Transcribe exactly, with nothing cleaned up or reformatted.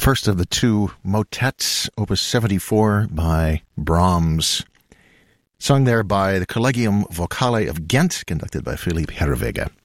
first of the two motets, Opus seventy-four by Brahms, sung there by the Collegium Vocale of Ghent, conducted by Philippe Herreweghe.